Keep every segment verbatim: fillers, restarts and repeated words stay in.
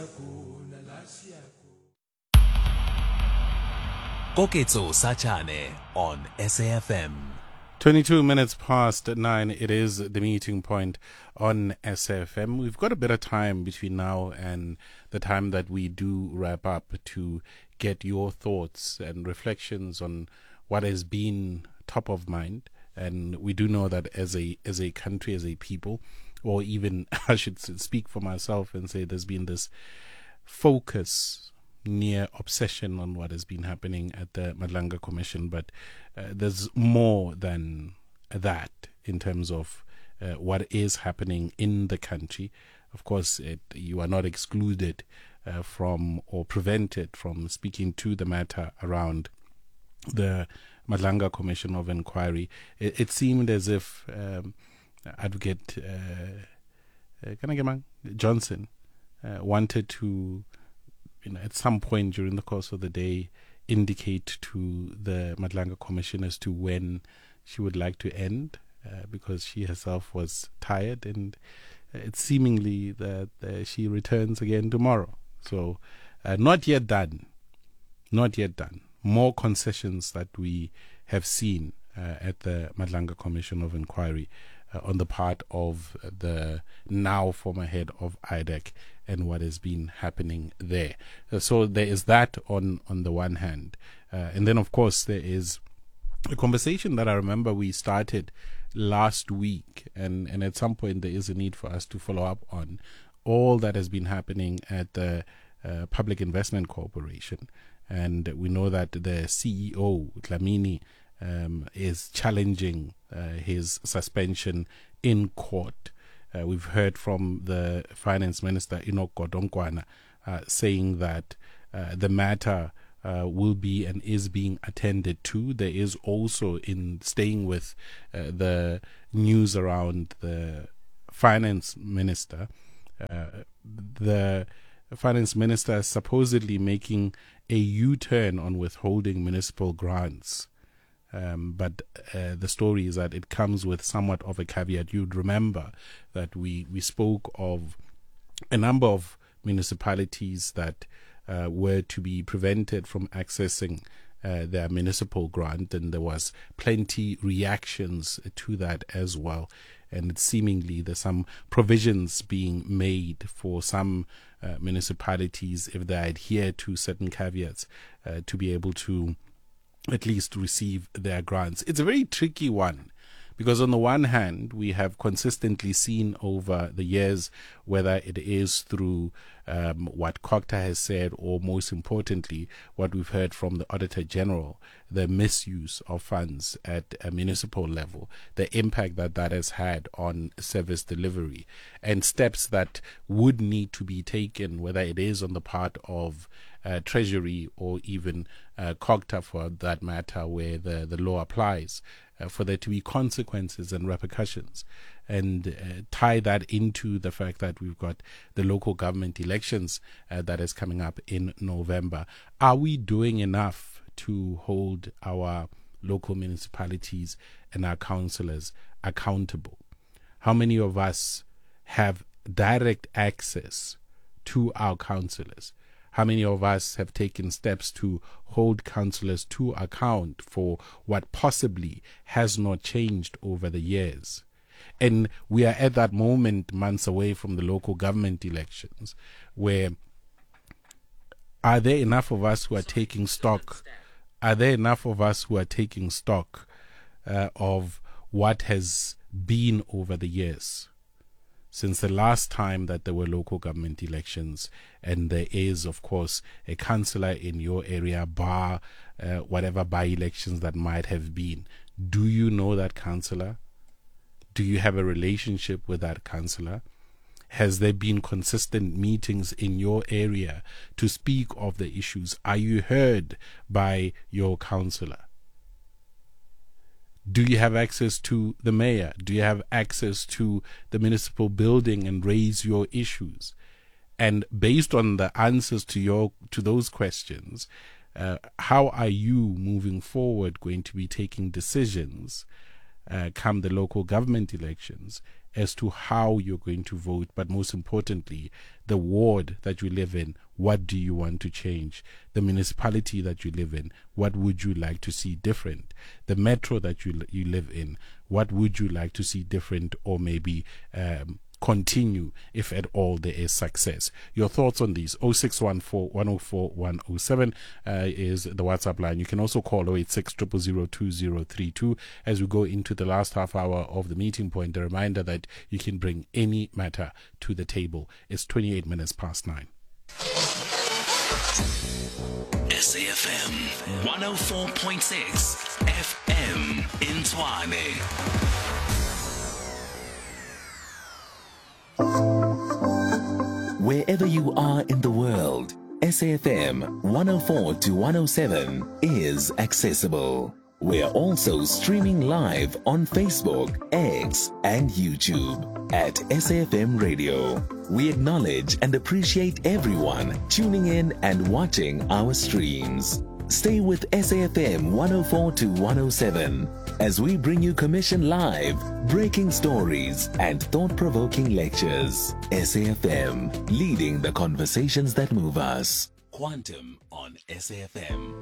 Koketso Sachane on S A F M. twenty-two minutes past nine, it is the meeting point on S A F M. We've got a bit of time between now and the time that we do wrap up to get your thoughts and reflections on what has been top of mind. And we do know that as a as a country, as a people, or even I should speak for myself and say there's been this focus, near obsession on what has been happening at the Madlanga Commission, but uh, there's more than that in terms of uh, what is happening in the country. Of course, it, you are not excluded uh, from or prevented from speaking to the matter around the Madlanga Commission of Inquiry. It, it seemed as if um, Advocate uh, uh, Johnson uh, wanted to, you know, at some point during the course of the day, indicate to the Madlanga Commission as to when she would like to end, uh, because she herself was tired, and uh, it's seemingly that uh, she returns again tomorrow. So, uh, not yet done. Not yet done. More concessions that we have seen uh, at the Madlanga Commission of Inquiry uh, on the part of the now former head of I D E C and what has been happening there. Uh, so there is that on, on the one hand. Uh, and then, of course, there is a conversation that I remember we started last week, and, and at some point there is a need for us to follow up on all that has been happening at the uh, Public Investment Corporation. And we know that the C E O, Dlamini, um, is challenging uh, his suspension in court. Uh, we've heard from the Finance Minister, Enoch Godongwana, uh, saying that uh, the matter uh, will be and is being attended to. There is also, in staying with uh, the news around the Finance Minister, uh, the Finance Minister is supposedly making a U-turn on withholding municipal grants. Um, but uh, the story is that it comes with somewhat of a caveat. You'd remember that we, we spoke of a number of municipalities that uh, were to be prevented from accessing uh, their municipal grant, and there was plenty reactions to that as well. And it's seemingly there's some provisions being made for some uh, municipalities, if they adhere to certain caveats, uh, to be able to at least receive their grants. It's a very tricky one, because on the one hand, we have consistently seen over the years, whether it is through um, what COGTA has said, or most importantly, what we've heard from the Auditor General, the misuse of funds at a municipal level, the impact that that has had on service delivery, and steps that would need to be taken, whether it is on the part of Uh, Treasury or even uh, COGTA for that matter, where the, the law applies, uh, for there to be consequences and repercussions, and uh, tie that into the fact that we've got the local government elections uh, that is coming up in November. Are we doing enough to hold our local municipalities and our councillors accountable? How many of us have direct access to our councillors? How many of us have taken steps to hold councillors to account for what possibly has not changed over the years? And we are at that moment, months away from the local government elections, where are there enough of us who are taking stock? Are there enough of us who are taking stock uh, of what has been over the years? Since the last time that there were local government elections, and there is, of course, a councillor in your area, bar uh, whatever by-elections that might have been. Do you know that councillor? Do you have a relationship with that councillor? Has there been consistent meetings in your area to speak of the issues? Are you heard by your councillor? Do you have access to the mayor? Do you have access to the municipal building and raise your issues? And based on the answers to your to those questions, uh, how are you moving forward going to be taking decisions uh, come the local government elections as to how you're going to vote, but most importantly, the ward that you live in, what do you want to change? The municipality that you live in, what would you like to see different? The metro that you you live in, what would you like to see different, or maybe um, continue if at all there is success? Your thoughts on these? oh six one four, one oh four, one oh seven uh, is the WhatsApp line. You can also call oh eight six, zero zero zero, two zero three two. As we go into the last half hour of the meeting point, a reminder that you can bring any matter to the table. It's twenty-eight minutes past nine. S A F M one oh four point six F M in Tshwane. Wherever you are in the world, S A F M one oh four to one oh seven is accessible. We're also streaming live on Facebook, X, and YouTube at S A F M Radio. We acknowledge and appreciate everyone tuning in and watching our streams. Stay with S A F M one oh four to one oh seven as we bring you commission live, breaking stories, and thought-provoking lectures. S A F M, leading the conversations that move us. Quantum on S A F M.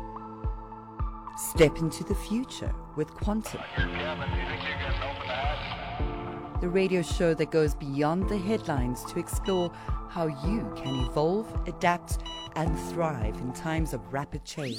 Step into the future with Quantum, the radio show that goes beyond the headlines to explore how you can evolve, adapt, and thrive in times of rapid change.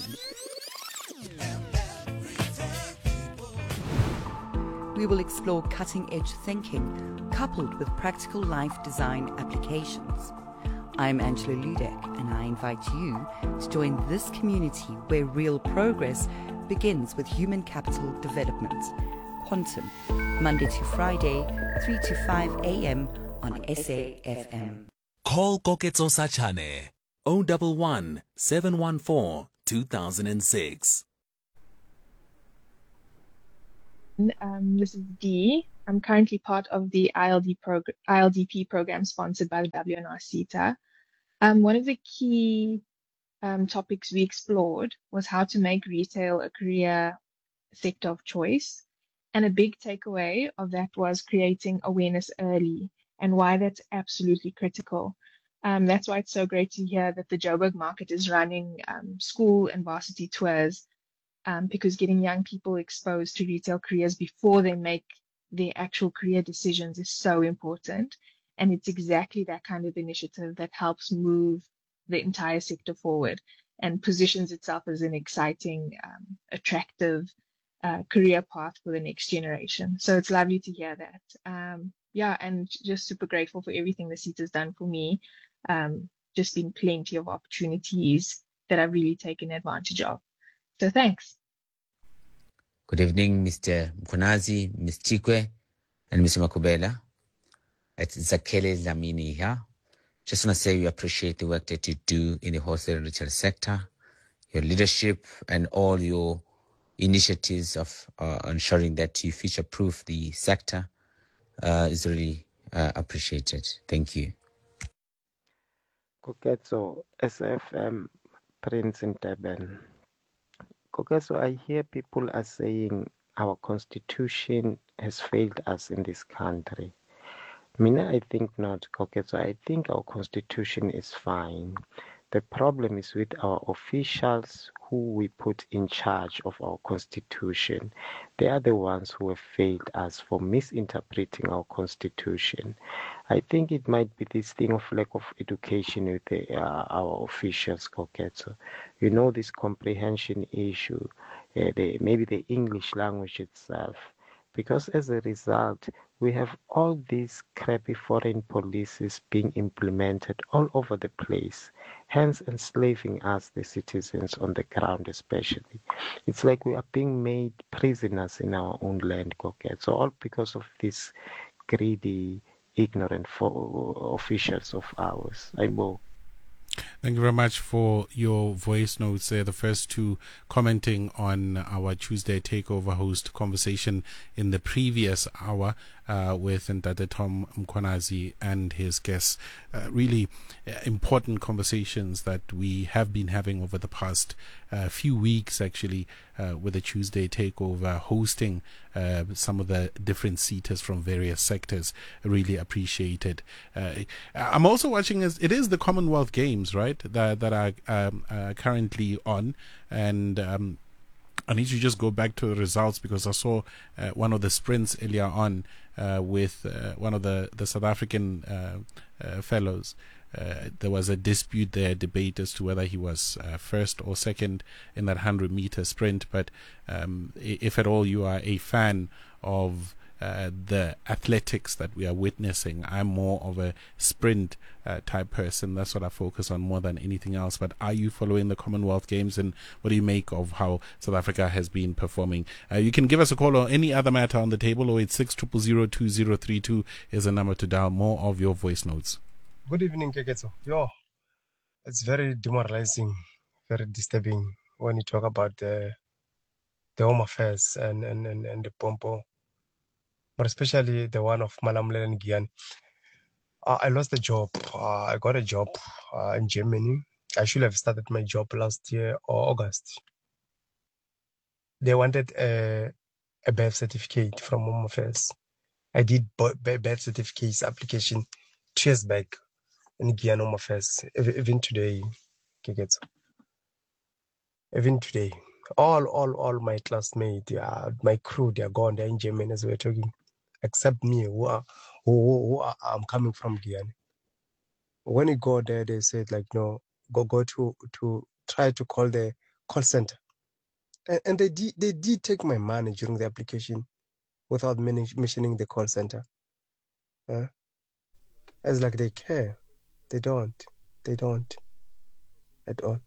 We will explore cutting-edge thinking coupled with practical life design applications. I'm Angela Ludek, and I invite you to join this community where real progress begins with human capital development. Quantum, Monday to Friday, three to five a.m. on S A F M. Call Koketso Sachane oh one one, seven one four, two thousand six. Um, this is Dee. I'm currently part of the I L D prog- I L D P program sponsored by the W N R CETA. Um, one of the key um, topics we explored was how to make retail a career sector of choice. And a big takeaway of that was creating awareness early and why that's absolutely critical. Um, that's why it's so great to hear that the Joburg market is running um, school and varsity tours, um, because getting young people exposed to retail careers before they make their actual career decisions is so important. And it's exactly that kind of initiative that helps move the entire sector forward and positions itself as an exciting, um, attractive uh, career path for the next generation. So it's lovely to hear that. Um, yeah, and just super grateful for everything the CETA has done for me. Um, just been plenty of opportunities that I've really taken advantage of. So thanks. Good evening, Mister Mkunazi, Miz Chikwe, and Mister Makubela. It's Zakele Lamini here. Just want to say we appreciate the work that you do in the wholesale retail sector, your leadership, and all your initiatives of uh, ensuring that you future-proof the sector uh, is really uh, appreciated. Thank you. Koketso, S F M, Prince in Durban. Koketso, I hear people are saying our constitution has failed us in this country. Mina, I think not, Koketso. I think our constitution is fine. The problem is with our officials who we put in charge of our constitution. They are the ones who have failed us for misinterpreting our constitution. I think it might be this thing of lack of education with the, uh, our officials, Koketso. You know, this comprehension issue, uh, the, maybe the English language itself. Because as a result, we have all these crappy foreign policies being implemented all over the place, hence enslaving us, the citizens on the ground especially. It's like we are being made prisoners in our own land, Koketso. So all because of these greedy, ignorant fo- officials of ours. I will. Thank you very much for your voice notes there. The first two commenting on our Tuesday Takeover host conversation in the previous hour. uh, with Ntate Tom Mkhwanazi and his guests. Uh, really uh, important conversations that we have been having over the past uh, few weeks, actually, uh, with the Tuesday Takeover, hosting uh, some of the different seaters from various sectors. Really appreciated. Uh, I'm also watching, as it is the Commonwealth Games, right, that, that are um, uh, currently on, and um, I need to just go back to the results because I saw uh, one of the sprints earlier on uh, with uh, one of the, the South African uh, uh, fellows. Uh, there was a dispute there, debate as to whether he was uh, first or second in that one hundred meter sprint. But um, if at all you are a fan of uh, the athletics that we are witnessing, I'm more of a sprint uh, type person. That's what I focus on more than anything else. But are you following the Commonwealth Games, and what do you make of how South Africa has been performing? Uh, you can give us a call on any other matter on the table. oh eight six, zero zero zero, two zero three two is a number to dial. More of your voice notes. Good evening, Keketso. Yo, it's very demoralizing, very disturbing when you talk about the the Home Affairs and, and, and, and the Pompo, but especially the one of Malamulele and Giyani. Uh, I lost a job. Uh, I got a job uh, in Germany. I should have started my job last year or August. They wanted a, a birth certificate from Home Affairs. I did birth certificates application two years back in Giyani Home Affairs. Even today, Keketso. Even today, all, all, all my classmates, uh, my crew, they are gone. They're in Germany as we're talking, except me, who are, who, who, who are, I'm coming from Giyani. When you go there, they said like, no, go go to to try to call the call center, and, and they did they did take my money during the application, without mentioning the call center. Uh, it's like they care, they don't, they don't, at all.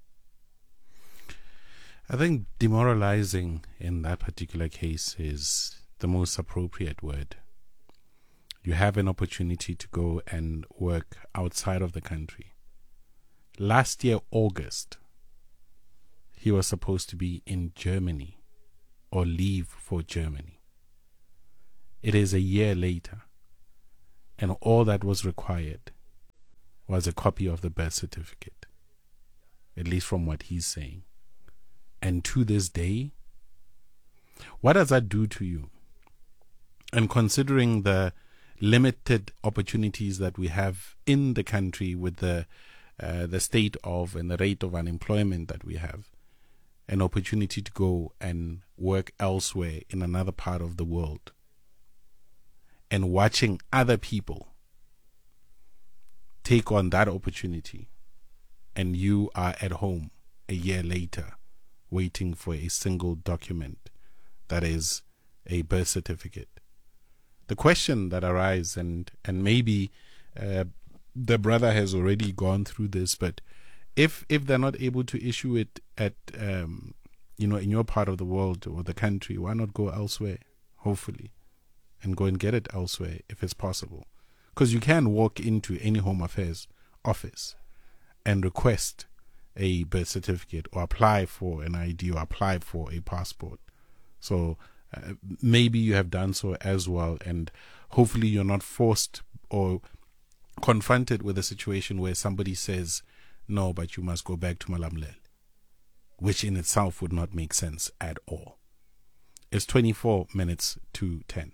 I think demoralizing in that particular case is the most appropriate word. You have an opportunity to go and work outside of the country. Last year, August, he was supposed to be in Germany or leave for Germany. It is a year later, and all that was required was a copy of the birth certificate, at least from what he's saying. And to this day, what does that do to you? And considering the limited opportunities that we have in the country with the uh, the state of and the rate of unemployment that we have, an opportunity to go and work elsewhere in another part of the world, and watching other people take on that opportunity, and you are at home a year later waiting for a single document that is a birth certificate. The question that arises, and and maybe uh, the brother has already gone through this, but if if they're not able to issue it at um, you know in your part of the world or the country, why not go elsewhere? Hopefully, and go and get it elsewhere if it's possible, because you can walk into any Home Affairs office and request a birth certificate or apply for an I D or apply for a passport. So uh, maybe you have done so as well, and hopefully you're not forced or confronted with a situation where somebody says, no, but you must go back to Malamulele, which in itself would not make sense at all. It's twenty-four minutes to ten.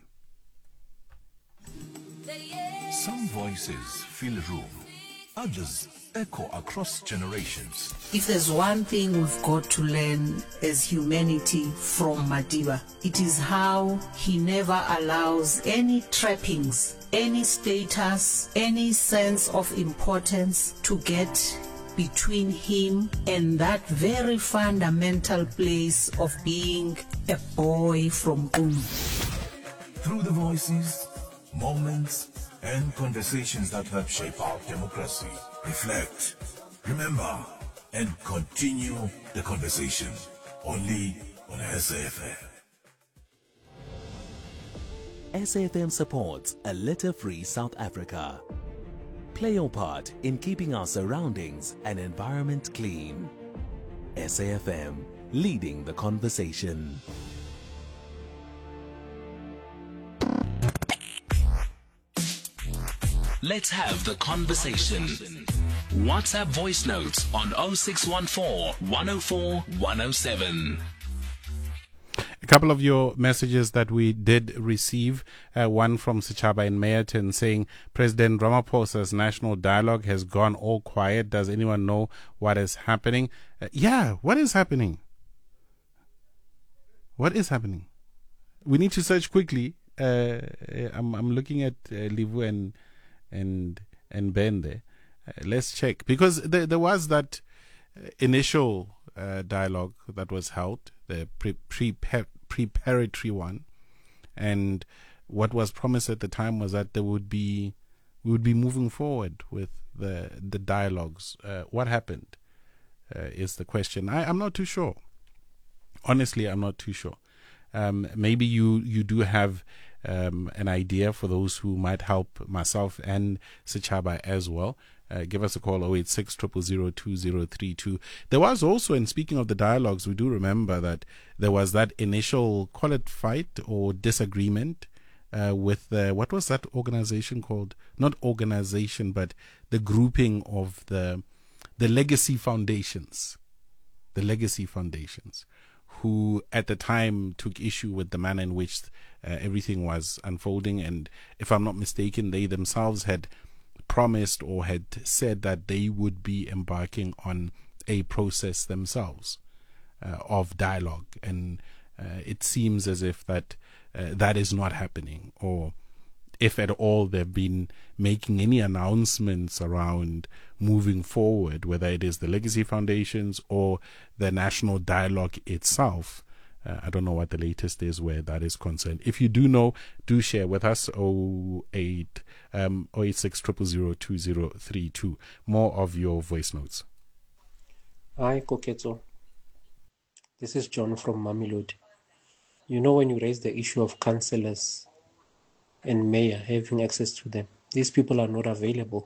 Some voices fill a room, others echo across generations. If there's one thing we've got to learn as humanity from Madiba, it is how he never allows any trappings, any status, any sense of importance to get between him and that very fundamental place of being a boy from Qunu. Through the voices, moments, and conversations that help shape our democracy, reflect, remember, and continue the conversation. Only on S A F M. S A F M supports a litter-free South Africa. Play your part in keeping our surroundings and environment clean. S A F M, leading the conversation. Let's have the conversation. WhatsApp voice notes on oh six one four, one oh four, one oh seven. A couple of your messages that we did receive, uh, one from Sichaba in Mayerton saying, President Ramaphosa's national dialogue has gone all quiet. Does anyone know what is happening? Uh, yeah, what is happening? What is happening? We need to search quickly. Uh, I'm, I'm looking at uh, Livu and and and Ben there. Uh, let's check, because there, there was that initial uh, dialogue that was held, the pre, pre preparatory one, and what was promised at the time was that there would be we would be moving forward with the the dialogues. Uh, what happened uh, is the question. I, I'm not too sure. Honestly, I'm not too sure. Um, maybe you you do have um, an idea for those who might help myself and Sichaba as well. Uh, give us a call, oh eight six, zero zero zero, two zero three two. There was also, and speaking of the dialogues, we do remember that there was that initial, call it fight or disagreement uh, with, the, what was that organization called? Not organization, but the grouping of the the legacy foundations. The legacy foundations, who at the time took issue with the manner in which uh, everything was unfolding. And if I'm not mistaken, they themselves had promised or had said that they would be embarking on a process themselves uh, of dialogue, and uh, it seems as if that uh, that is not happening, or if at all they've been making any announcements around moving forward, whether it is the legacy foundations or the national dialogue itself. Uh, I don't know what the latest is where that is concerned. If you do know, do share with us. oh eight, um, oh eight six, zero zero zero, two zero three two. More of your voice notes. Hi, Koketso. This is John from Mamelodi. You know, when you raise the issue of councillors and mayor having access to them, these people are not available.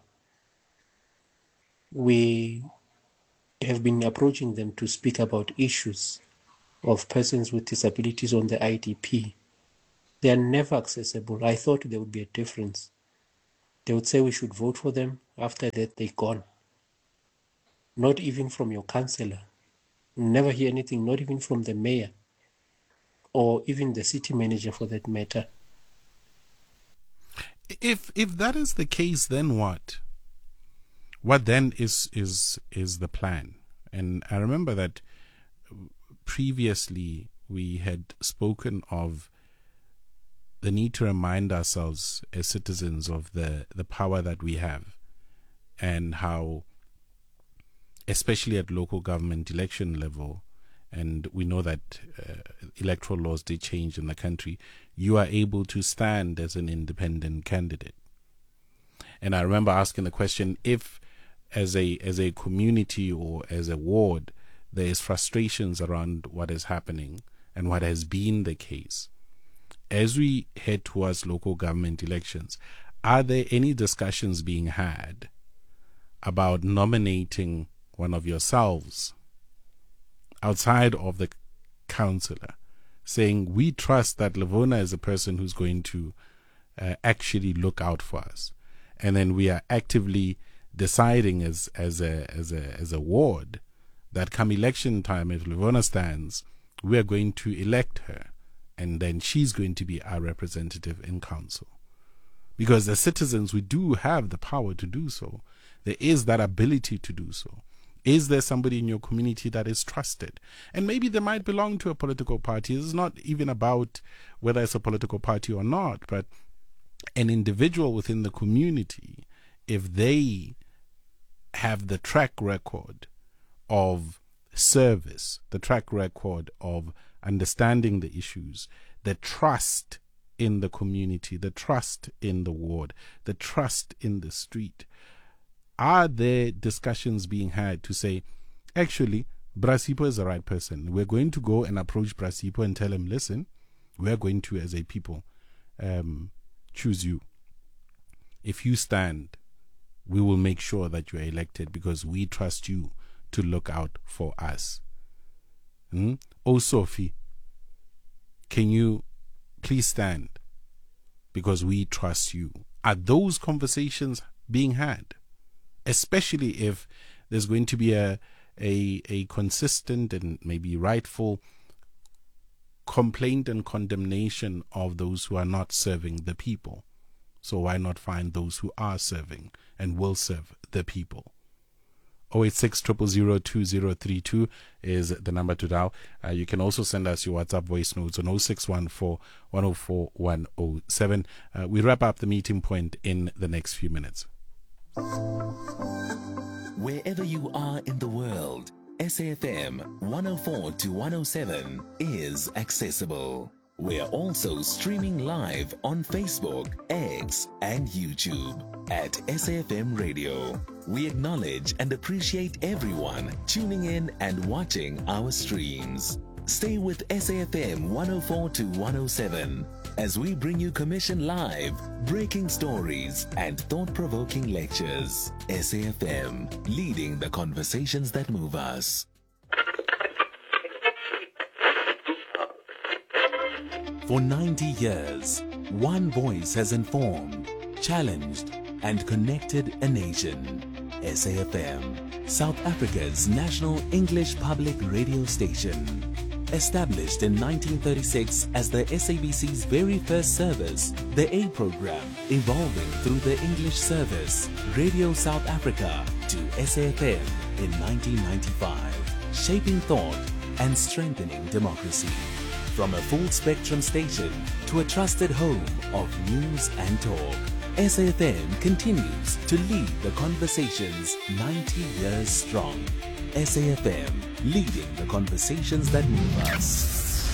We have been approaching them to speak about issues of persons with disabilities on the I D P. They are never accessible. I thought there would be a difference. They would say we should vote for them. After that, they're gone. Not even from your councillor. Never hear anything, not even from the mayor or even the city manager for that matter. If if that is the case, then what? What then is is is the plan? And I remember that previously we had spoken of the need to remind ourselves as citizens of the, the power that we have, and how, especially at local government election level, and we know that uh, electoral laws did change in the country, you are able to stand as an independent candidate. And I remember asking the question, if as a as a community or as a ward there is frustrations around what is happening and what has been the case, as we head towards local government elections, are there any discussions being had about nominating one of yourselves outside of the councillor, saying we trust that Lavona is a person who's going to uh, actually look out for us, and then we are actively deciding as as a as a as a ward that come election time, if Lavona stands, we are going to elect her, and then she's going to be our representative in council. Because as citizens, we do have the power to do so. There is that ability to do so. Is there somebody in your community that is trusted? And maybe they might belong to a political party. It's not even about whether it's a political party or not, but an individual within the community, if they have the track record of service, the track record of understanding the issues, the trust in the community, the trust in the ward, the trust in the street, are there discussions being had to say, actually, Brasipo is the right person. We're going to go and approach Brasipo and tell him, listen, we're going to, as a people, um, choose you. If you stand, we will make sure that you are elected because we trust you to look out for us. Hmm? Oh, Sophie, can you please stand because we trust you? are those conversations being had? Especially if there's going to be a a, a consistent and maybe rightful complaint and condemnation of those who are not serving the people. So why not find those who are serving and will serve the people? oh eight six, zero zero zero, two zero three two is the number to dial. Uh, you can also send us your WhatsApp voice notes on oh six one four, one oh four, one oh seven. Uh, we wrap up the meeting point in the next few minutes. Wherever you are in the world, S A F M one oh four to one oh seven is accessible. We're also streaming live on Facebook, X, and YouTube at S A F M Radio. We acknowledge and appreciate everyone tuning in and watching our streams. Stay with S A F M one oh four to one oh seven as we bring you Commission Live, breaking stories, and thought-provoking lectures. S A F M, leading the conversations that move us. For ninety years, one voice has informed, challenged, and connected a nation. S A F M, South Africa's national English public radio station. Established in nineteen thirty-six as the S A B C's very first service, the A program evolving through the English service, Radio South Africa, to S A F M in nineteen ninety-five, shaping thought and strengthening democracy. From a full-spectrum station to a trusted home of news and talk, S A F M continues to lead the conversations ninety years strong. S A F M, leading the conversations that move us.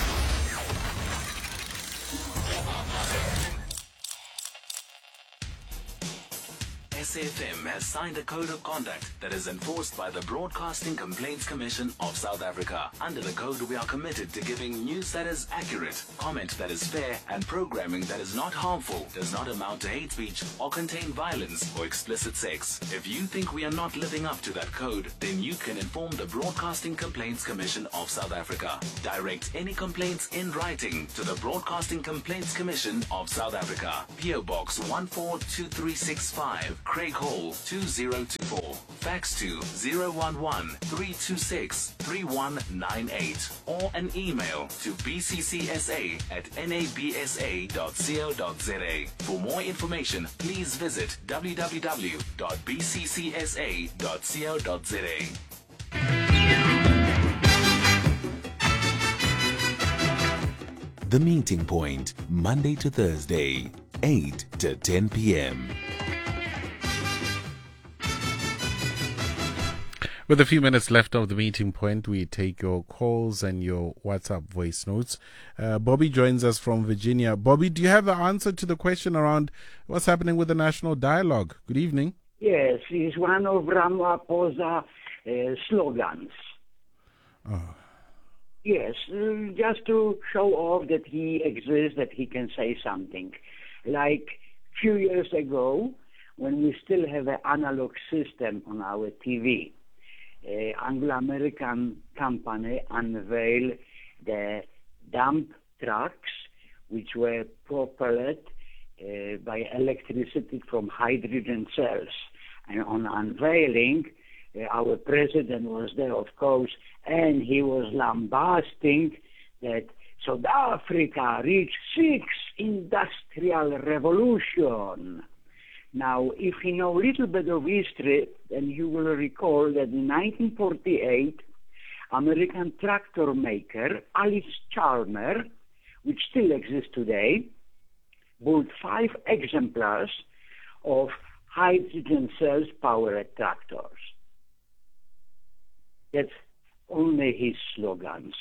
S A F M has signed a code of conduct that is enforced by the Broadcasting Complaints Commission of South Africa. Under the code, we are committed to giving news that is accurate, comment that is fair, and programming that is not harmful, does not amount to hate speech, or contain violence or explicit sex. If you think we are not living up to that code, then you can inform the Broadcasting Complaints Commission of South Africa. Direct any complaints in writing to the Broadcasting Complaints Commission of South Africa. P O Box one four two three six five, Craig Hall two zero two four. Fax to zero one one, three two six, three one nine eight or an email to b c c s a at n a b s a dot co dot z a. For more information, please visit w w w dot b c c s a dot co dot z a. The Meeting Point, Monday to Thursday, eight to ten p.m. With a few minutes left of the meeting point, we take your calls and your WhatsApp voice notes. Uh, Bobby joins us from Virginia. Bobby, do you have the answer to the question around what's happening with the national dialogue? Good evening. Yes, it's one of Ramaphosa's uh, slogans. Oh. Yes, uh, just to show off that he exists, that he can say something. Like a few years ago, when we still have an analog system on our T V, Uh, Anglo-American company unveiled the dump trucks, which were propelled uh, by electricity from hydrogen cells. And on unveiling, uh, our president was there, of course, and he was lambasting that South Africa reached sixth industrial revolution. Now, if you know a little bit of history, then you will recall that in nineteen forty-eight, American tractor maker Alice Chalmer, which still exists today, built five exemplars of hydrogen cells powered tractors. That's only his slogans.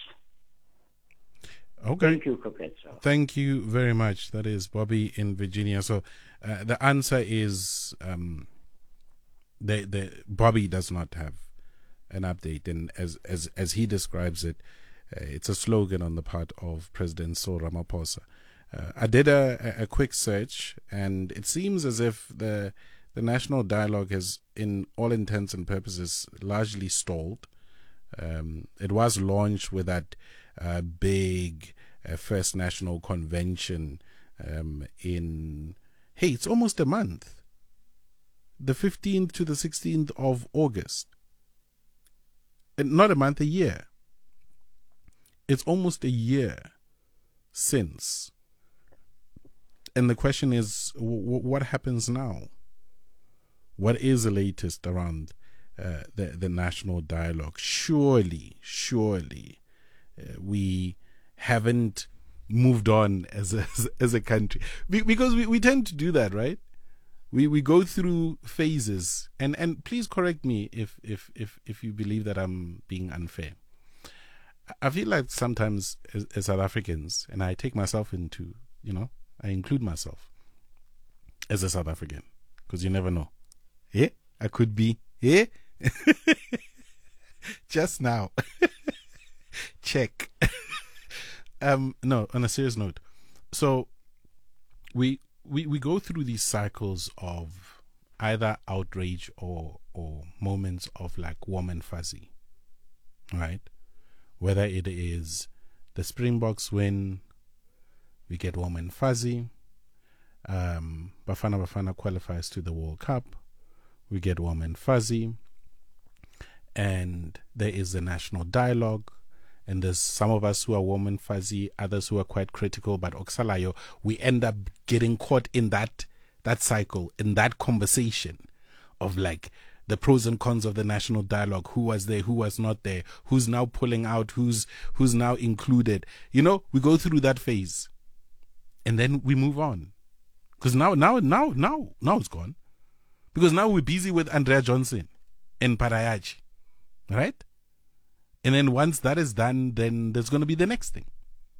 Okay. Thank you, Coquetzo. Thank you very much. That is Bobby in Virginia. So uh, the answer is um, the the Bobby does not have an update, and as as as he describes it, uh, it's a slogan on the part of President Cyril Ramaphosa. Uh, I did a, a quick search, and it seems as if the the national dialogue has, in all intents and purposes, largely stalled. Um, it was launched with that uh, big uh, First National Convention um, in Hey, it's almost a month. The fifteenth to the sixteenth of August. And not a month, a year. It's almost a year since. And the question is, w- what happens now? What is the latest around uh, the, the national dialogue? Surely, surely, uh, we haven't moved on as a, as a country. Be- because we, we tend to do that, right? We we go through phases. And, and please correct me if, if, if, if you believe that I'm being unfair. I feel like sometimes as, as South Africans, and I take myself into, you know, I include myself as a South African, because you never know. Yeah, I could be. Yeah, just now. Check. um, no, on a serious note. So we we we go through these cycles of either outrage or or moments of like warm and fuzzy, right? Whether it is the Springboks win, we get warm and fuzzy. Um, Bafana Bafana qualifies to the World Cup, we get warm and fuzzy. And there is the national dialogue, and there's some of us who are warm and fuzzy, others who are quite critical. But Oksalayo, we end up getting caught in that that cycle, in that conversation of like the pros and cons of the national dialogue. Who was there? Who was not there? Who's now pulling out? Who's who's now included? You know, we go through that phase, and then we move on, because now, now, now, now, now it's gone, because now we're busy with Andrea Johnson and Parayachi, right? And then once that is done, then there's going to be the next thing.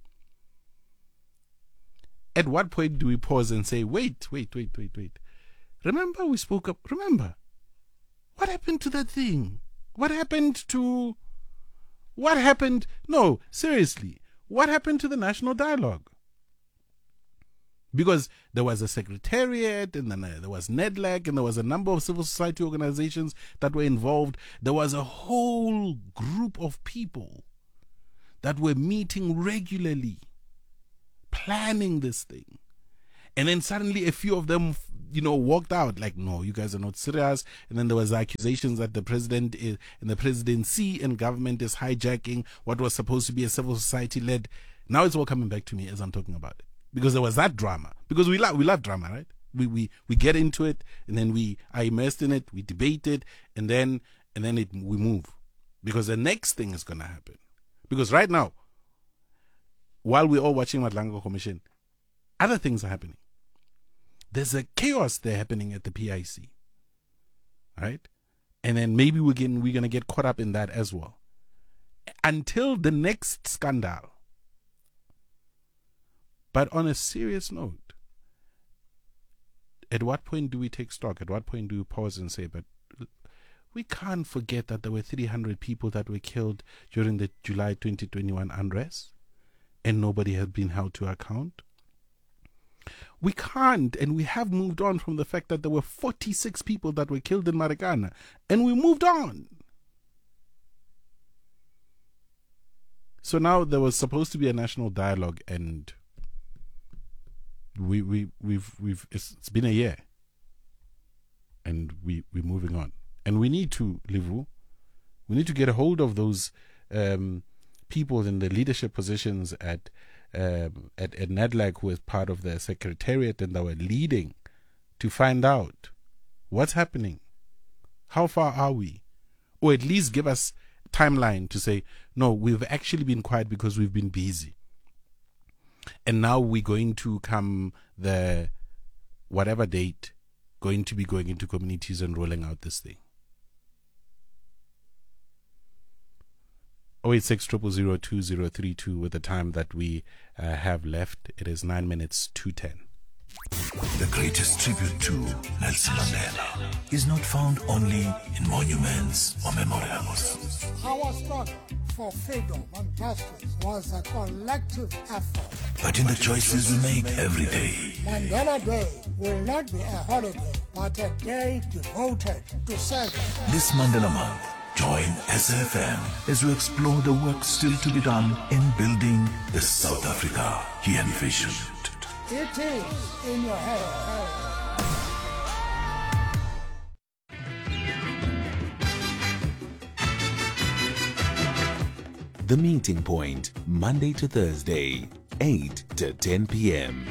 At what point do we pause and say, wait, wait, wait, wait, wait? Remember we spoke up. Remember. What happened to that thing? What happened to... What happened... No, seriously. What happened to the national dialogue? Because there was a secretariat, and then there was NEDLAC, and there was a number of civil society organizations that were involved. There was a whole group of people that were meeting regularly, planning this thing. And then suddenly a few of them, you know, walked out like, no, you guys are not serious. And then there was accusations that the president is, and the presidency and government is hijacking what was supposed to be a civil society led. Now it's all coming back to me as I'm talking about it, because there was that drama. Because we love we love drama, right? We we we get into it, and then we are immersed in it. We debate it, and then and then it we move, because the next thing is gonna happen. Because right now, while we're all watching Madlango Commission, other things are happening. There's a chaos there happening at the P I C, right? And then maybe we're getting, we're going to get caught up in that as well. Until the next scandal. But on a serious note, at what point do we take stock? At what point do we pause and say, but we can't forget that there were three hundred people that were killed during the July twenty twenty-one unrest, and nobody has been held to account? We can't, and we have moved on from the fact that there were forty-six people that were killed in Marikana, and we moved on. So now there was supposed to be a national dialogue, and we we we've we've it's, it's been a year, and we we're moving on, and we need to Livu, we need to get a hold of those um, people in the leadership positions at. Um, at, at NEDLAC, who was part of the secretariat and that were leading, to find out what's happening, how far are we, or at least give us timeline to say, no, we've actually been quiet because we've been busy, and now we're going to come the whatever date, going to be going into communities and rolling out this thing. oh eight six, zero zero zero, two zero three two with the time that we uh, have left. It is nine minutes to ten. The greatest tribute to Nelson Mandela is not found only in monuments or memorials. Our struggle for freedom and justice was a collective effort. But in the choices we make every day. Mandela Day will not be a holiday, but a day devoted to service. This Mandela Month, join S F M as we explore the work still to be done in building the South Africa he envisioned. It is in your head. The Meeting Point, Monday to Thursday, eight to ten p.m.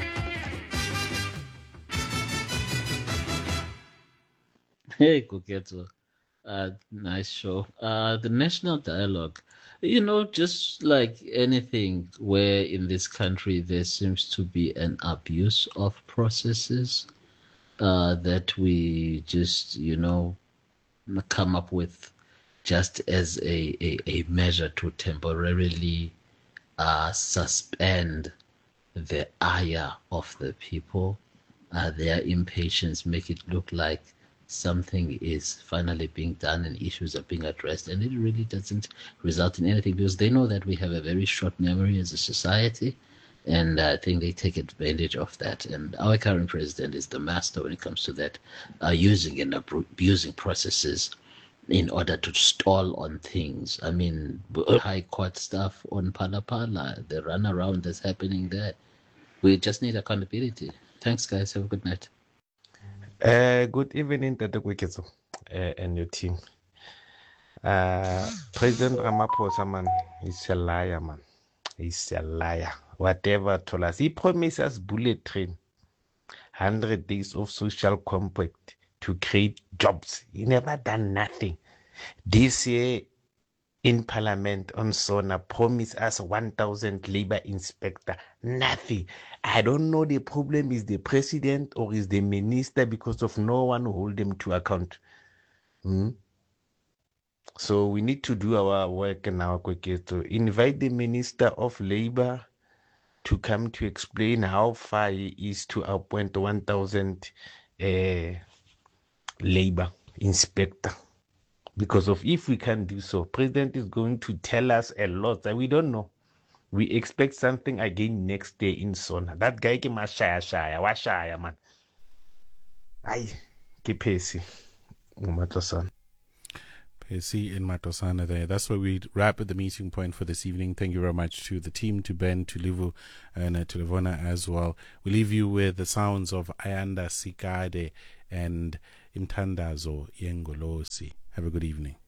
Hey, Koketo. Uh, nice show. Uh, the National Dialogue. You know, just like anything where in this country there seems to be an abuse of processes uh, that we just, you know, come up with just as a, a, a measure to temporarily uh, suspend the ire of the people, uh, their impatience, make it look like something is finally being done and issues are being addressed, and it really doesn't result in anything because they know that we have a very short memory as a society, and I think they take advantage of that. And our current president is the master when it comes to that, uh, using and abusing processes in order to stall on things. I mean, high court stuff on Phala Phala, the runaround that's happening there. We just need accountability. Thanks, guys. Have a good night. Uh, good evening, Tata Kweketso, uh, and your team. Uh, President Ramaphosa, man, he's a liar, man. He's a liar. Whatever told us. He promised us bullet train, one hundred days of social compact to create jobs. He never done nothing. This year in Parliament on SONA promised us one thousand labor inspector. Nothing. I don't know the problem is the president or is the minister because of no one who hold them to account. Hmm? So we need to do our work now quickly to invite the Minister of Labor to come to explain how far he is to appoint one thousand uh, labor inspector. Because of if we can't do so, President is going to tell us a lot that we don't know. We expect something again next day in SONA. That guy came a shaya shaya, wa shaya man. Ay, ke pesi. Umatosan. Pesi in Matosana there. That's where we wrap at the meeting point for this evening. Thank you very much to the team, to Ben, to Livu, and uh, to Livona as well. We leave you with the sounds of Ayanda Sikade and Imtandazo Yengolosi. Have a good evening.